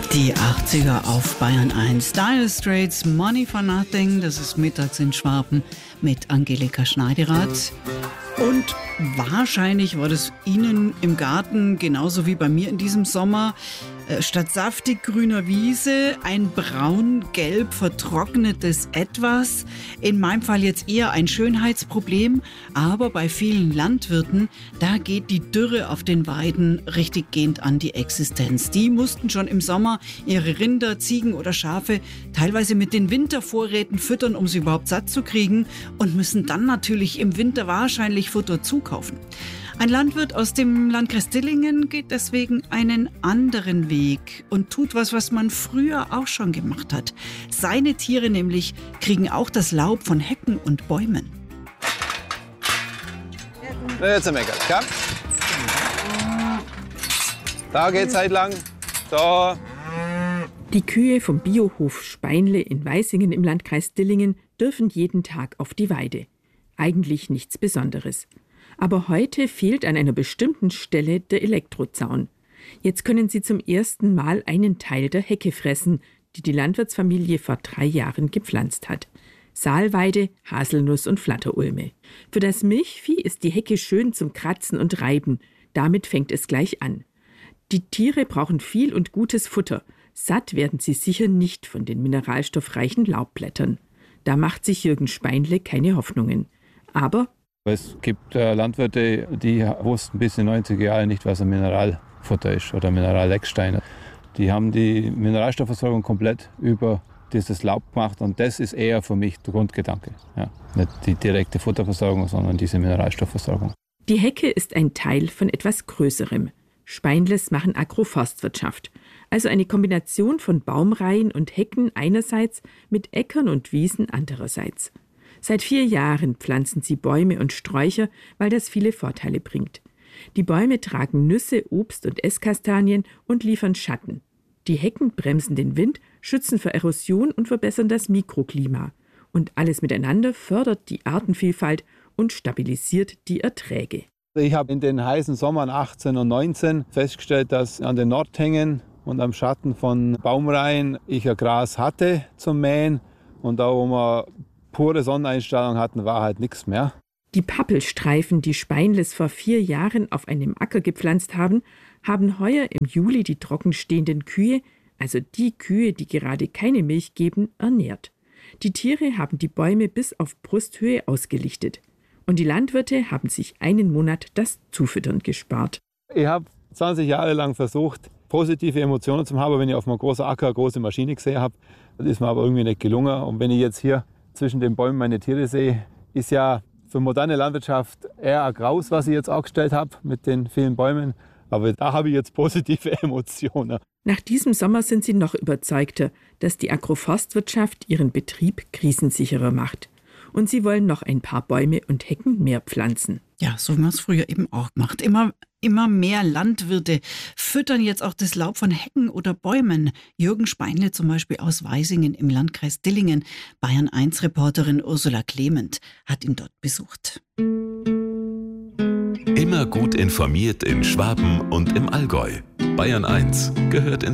Die 80er auf Bayern 1. Dire Straits, Money for Nothing. Das ist mittags in Schwaben mit Angelika Schneiderath. Und wahrscheinlich war das Ihnen im Garten genauso wie bei mir in diesem Sommer. Statt saftig grüner Wiese ein braun-gelb vertrocknetes Etwas. In meinem Fall jetzt eher ein Schönheitsproblem, aber bei vielen Landwirten, da geht die Dürre auf den Weiden richtig gehend an die Existenz. Die mussten schon im Sommer ihre Rinder, Ziegen oder Schafe teilweise mit den Wintervorräten füttern, um sie überhaupt satt zu kriegen, und müssen dann natürlich im Winter wahrscheinlich Futter zukaufen. Ein Landwirt aus dem Landkreis Dillingen geht deswegen einen anderen Weg und tut was man früher auch schon gemacht hat. Seine Tiere nämlich kriegen auch das Laub von Hecken und Bäumen. Jetzt ein Mecker, komm. Da geht's halt lang. Da. Die Kühe vom Biohof Speinle in Weißingen im Landkreis Dillingen dürfen jeden Tag auf die Weide. Eigentlich nichts Besonderes. Aber heute fehlt an einer bestimmten Stelle der Elektrozaun. Jetzt können sie zum ersten Mal einen Teil der Hecke fressen, die die Landwirtsfamilie vor 3 Jahren gepflanzt hat. Saalweide, Haselnuss und Flatterulme. Für das Milchvieh ist die Hecke schön zum Kratzen und Reiben. Damit fängt es gleich an. Die Tiere brauchen viel und gutes Futter. Satt werden sie sicher nicht von den mineralstoffreichen Laubblättern. Da macht sich Jürgen Speinle keine Hoffnungen. Aber es gibt Landwirte, die wussten bis in den 90er Jahren nicht, was ein Mineralfutter ist oder Minerallecksteine. Die haben die Mineralstoffversorgung komplett über dieses Laub gemacht, und das ist eher für mich der Grundgedanke. Ja, nicht die direkte Futterversorgung, sondern diese Mineralstoffversorgung. Die Hecke ist ein Teil von etwas Größerem. Speinles machen Agroforstwirtschaft, also eine Kombination von Baumreihen und Hecken einerseits mit Äckern und Wiesen andererseits. Seit 4 Jahren pflanzen sie Bäume und Sträucher, weil das viele Vorteile bringt. Die Bäume tragen Nüsse, Obst und Esskastanien und liefern Schatten. Die Hecken bremsen den Wind, schützen vor Erosion und verbessern das Mikroklima. Und alles miteinander fördert die Artenvielfalt und stabilisiert die Erträge. Ich habe in den heißen Sommern 18 und 19 festgestellt, dass an den Nordhängen und am Schatten von Baumreihen ich ein Gras hatte zum Mähen, und da, wo wir pure Sonneneinstrahlung hatten, war halt nichts mehr. Die Pappelstreifen, die Speinles vor 4 Jahren auf einem Acker gepflanzt haben, haben heuer im Juli die trockenstehenden Kühe, also die Kühe, die gerade keine Milch geben, ernährt. Die Tiere haben die Bäume bis auf Brusthöhe ausgelichtet. Und die Landwirte haben sich einen Monat das Zufüttern gespart. Ich habe 20 Jahre lang versucht, positive Emotionen zu haben, wenn ich auf einem großen Acker eine große Maschine gesehen habe. Das ist mir aber irgendwie nicht gelungen. Und wenn ich jetzt hier zwischen den Bäumen meine Tiere sehe, ist ja für moderne Landwirtschaft eher ein Graus, was ich jetzt aufgestellt habe mit den vielen Bäumen. Aber da habe ich jetzt positive Emotionen. Nach diesem Sommer sind sie noch überzeugter, dass die Agroforstwirtschaft ihren Betrieb krisensicherer macht. Und sie wollen noch ein paar Bäume und Hecken mehr pflanzen. Ja, so wie man es früher eben auch gemacht. Immer mehr Landwirte füttern jetzt auch das Laub von Hecken oder Bäumen. Jürgen Speinle zum Beispiel aus Weißingen im Landkreis Dillingen. Bayern 1-Reporterin Ursula Clement hat ihn dort besucht. Immer gut informiert in Schwaben und im Allgäu. Bayern 1 gehört in